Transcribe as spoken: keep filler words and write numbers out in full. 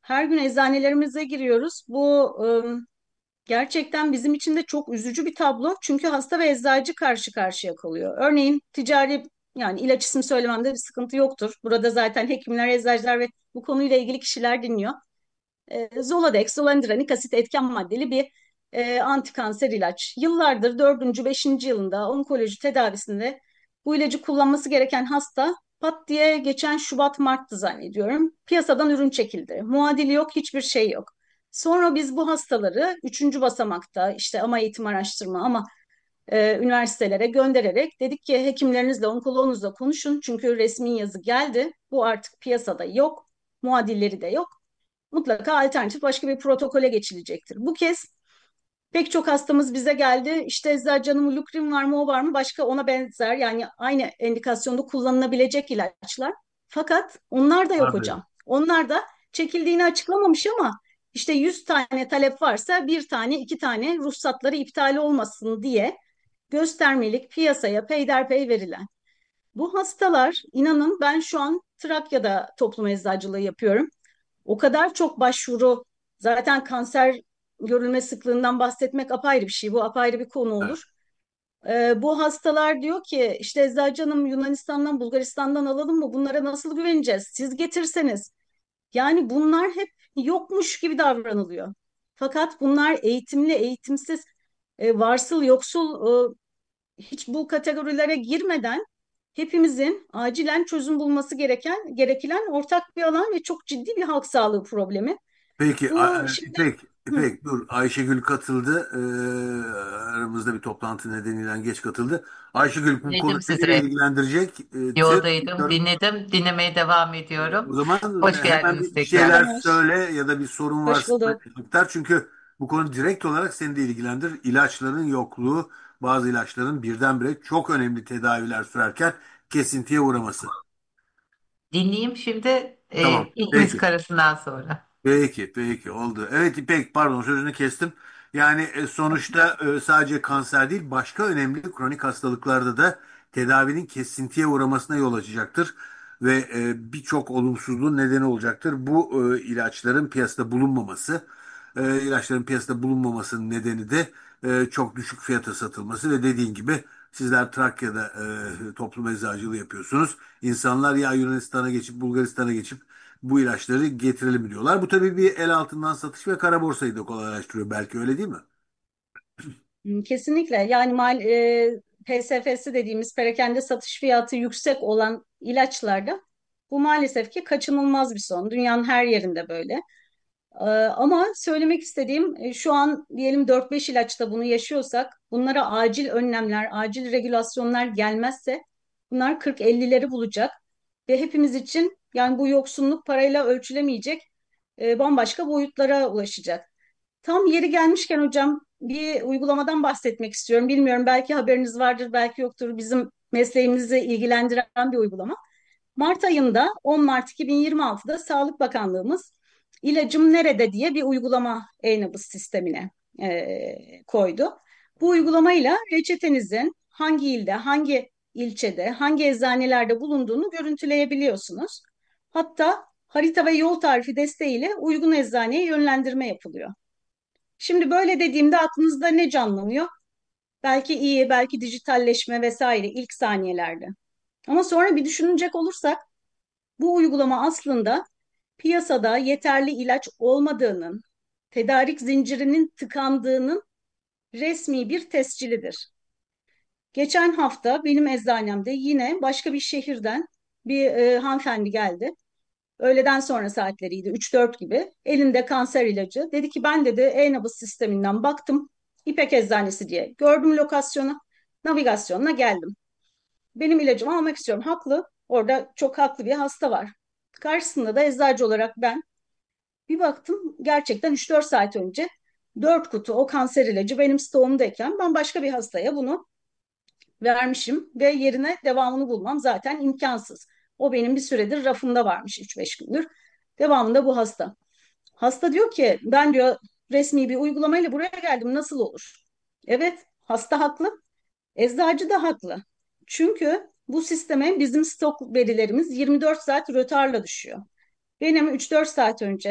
Her gün eczanelerimize giriyoruz. Bu ım, gerçekten bizim için de çok üzücü bir tablo. Çünkü hasta ve eczacı karşı karşıya kalıyor. Örneğin ticari yani ilaç isim söylememde bir sıkıntı yoktur. Burada zaten hekimler, eczacılar ve bu konuyla ilgili kişiler dinliyor. E, Zoladex, zolandironik asit etken maddeli bir e, antikanser ilaç. Yıllardır dördüncü, beşinci yılında onkoloji tedavisinde bu ilacı kullanması gereken hasta pat diye geçen Şubat Mart'tı zannediyorum. Piyasadan ürün çekildi. Muadili yok, hiçbir şey yok. Sonra biz bu hastaları üçüncü basamakta işte ama eğitim araştırma ama e, üniversitelere göndererek dedik ki hekimlerinizle, onkoloğunuzla konuşun. Çünkü resmi yazı geldi. Bu artık piyasada yok. Muadilleri de yok, mutlaka alternatif başka bir protokole geçilecektir. Bu kez pek çok hastamız bize geldi. İşte eczacının Lukrin var mı, o var mı? Başka ona benzer yani aynı endikasyonda kullanılabilecek ilaçlar. Fakat onlar da yok Abi. hocam. Onlar da çekildiğini açıklamamış ama işte yüz tane talep varsa bir tane, iki tane ruhsatları iptal olmasın diye göstermelik piyasaya peyderpey verilen. Bu hastalar inanın ben şu an Trakya'da toplum eczacılığı yapıyorum. O kadar çok başvuru, zaten kanser görülme sıklığından bahsetmek apayrı bir şey. Bu apayrı bir konu Evet. olur. Ee, bu hastalar diyor ki işte eczacı hanım Yunanistan'dan, Bulgaristan'dan alalım mı? Bunlara nasıl güveneceğiz? Siz getirseniz. Yani bunlar hep yokmuş gibi davranılıyor. Fakat bunlar eğitimli, eğitimsiz, e, varsıl, yoksul, e, hiç bu kategorilere girmeden hepimizin acilen çözüm bulması gereken, gerekilen ortak bir alan ve çok ciddi bir halk sağlığı problemi. Peki, A- Bu e, şimdi İpek, hı, İpek dur. Ayşegül katıldı. Ee, aramızda bir toplantı nedeniyle geç katıldı. Ayşegül, bu konu Dinledim seni de sizi. ilgilendirecektir. Yoldaydım, dinledim, dinlemeye devam O ediyorum. zaman Hoş hemen geldiniz bir tekrar. şeyler merhabalar, söyle ya da bir sorun hoş varsa bulduk. aktar. Çünkü bu konu direkt olarak seni de ilgilendirir. İlaçların yokluğu, bazı ilaçların birdenbire çok önemli tedaviler sürerken kesintiye uğraması. Dinleyeyim şimdi e, Tamam. ilk müzik Peki. arasından sonra. Peki, peki oldu. Evet İpek, pardon sözünü kestim. Yani e, sonuçta e, sadece kanser değil, başka önemli kronik hastalıklarda da tedavinin kesintiye uğramasına yol açacaktır ve e, birçok olumsuzluğun nedeni olacaktır. Bu e, ilaçların piyasada bulunmaması, e, ilaçların piyasada bulunmamasının nedeni de e, çok düşük fiyata satılması ve dediğin gibi sizler Trakya'da e, toplum eczacılığı yapıyorsunuz. İnsanlar ya Yunanistan'a geçip Bulgaristan'a geçip bu ilaçları getirelim diyorlar. Bu tabii bir el altından satış ve kara borsayı da kolaylaştırıyor belki, öyle değil mi? Hmm, kesinlikle yani mal, e, P S F'si dediğimiz perakende satış fiyatı yüksek olan ilaçlarda bu maalesef ki kaçınılmaz bir son. Dünyanın her yerinde böyle. Ee, ama söylemek istediğim e, şu an diyelim dört beş ilaçta bunu yaşıyorsak bunlara acil önlemler, acil regülasyonlar gelmezse bunlar kırk ellileri bulacak ve hepimiz için yani bu yoksunluk parayla ölçülemeyecek e, bambaşka boyutlara ulaşacak. Tam yeri gelmişken hocam bir uygulamadan bahsetmek istiyorum. Bilmiyorum belki haberiniz vardır, belki yoktur. Bizim mesleğimizi ilgilendiren bir uygulama. Mart ayında on Mart iki bin yirmi altıda Sağlık Bakanlığımız İlacım Nerede diye bir uygulama e-nabız sistemine e, koydu. Bu uygulamayla reçetenizin hangi ilde, hangi ilçede, hangi eczanelerde bulunduğunu görüntüleyebiliyorsunuz. Hatta harita ve yol tarifi desteğiyle uygun eczaneye yönlendirme yapılıyor. Şimdi böyle dediğimde aklınızda ne canlanıyor? Belki iyi, belki dijitalleşme vesaire ilk saniyelerde. Ama sonra bir düşünecek olursak bu uygulama aslında piyasada yeterli ilaç olmadığının, tedarik zincirinin tıkandığının resmi bir tescilidir. Geçen hafta benim eczanemde yine başka bir şehirden bir e, hanımefendi geldi. Öğleden sonra saatleriydi, üç dört gibi. Elinde kanser ilacı. Dedi ki ben dedi e-nabız sisteminden baktım. İpek Eczanesi diye. Gördüm lokasyonu. Navigasyonuna geldim. Benim ilacımı almak istiyorum. Haklı. Orada çok haklı bir hasta var. Karşısında da eczacı olarak ben bir baktım gerçekten üç dört saat önce dört kutu o kanser ilacı benim stoğumdayken ben başka bir hastaya bunu vermişim ve yerine devamını bulmam zaten imkansız. O benim bir süredir rafımda varmış üç beş gündür. Devamında bu hasta. Hasta diyor ki ben diyor resmi bir uygulamayla buraya geldim nasıl olur? Evet, hasta haklı, eczacı da haklı. Çünkü bu sisteme bizim stok verilerimiz yirmi dört saat rötarla düşüyor. Benim üç dört saat önce